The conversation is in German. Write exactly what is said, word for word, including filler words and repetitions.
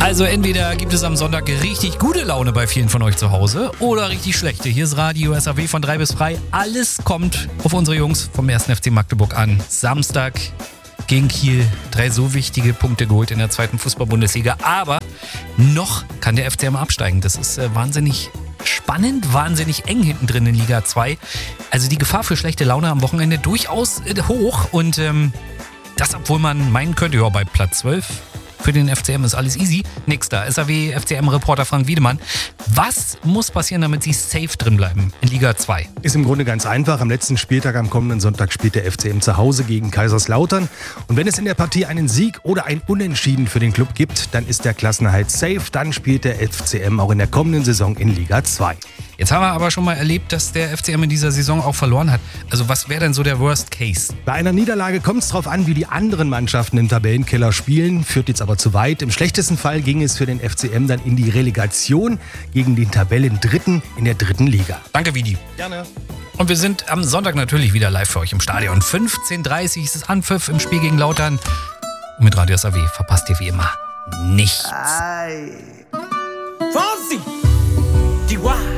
Also entweder gibt es am Sonntag richtig gute Laune bei vielen von euch zu Hause oder richtig schlechte. Hier ist Radio S A W von drei bis frei. Alles kommt auf unsere Jungs vom ersten F C Magdeburg an. Samstag gegen Kiel. Drei so wichtige Punkte geholt in der zweiten Fußball-Bundesliga. Aber noch kann der F C M absteigen. Das ist äh, wahnsinnig spannend, wahnsinnig eng hinten drin in Liga zwei. Also die Gefahr für schlechte Laune am Wochenende durchaus äh, hoch. Und ähm, das, obwohl man meinen könnte, ja, bei Platz zwölf für den F C M ist alles easy. Nächster, S A W F C M-Reporter Frank Wiedemann. Was muss passieren, damit sie safe drin bleiben in Liga zwei? Ist im Grunde ganz einfach. Am letzten Spieltag, am kommenden Sonntag, spielt der F C M zu Hause gegen Kaiserslautern. Und wenn es in der Partie einen Sieg oder ein Unentschieden für den Club gibt, dann ist der Klassenerhalt safe. Dann spielt der F C M auch in der kommenden Saison in Liga zwei. Jetzt haben wir aber schon mal erlebt, dass der F C M in dieser Saison auch verloren hat. Also was wäre denn so der Worst Case? Bei einer Niederlage kommt es darauf an, wie die anderen Mannschaften im Tabellenkeller spielen. Führt jetzt aber zu weit. Im schlechtesten Fall ging es für den F C M dann in die Relegation gegen den Tabellendritten in der dritten Liga. Danke, Vidi. Gerne. Und wir sind am Sonntag natürlich wieder live für euch im Stadion. fünfzehn Uhr dreißig ist es Anpfiff im Spiel gegen Lautern. Und mit Radio S A W verpasst ihr wie immer nichts. Ay. Fonsi! Chihuahua!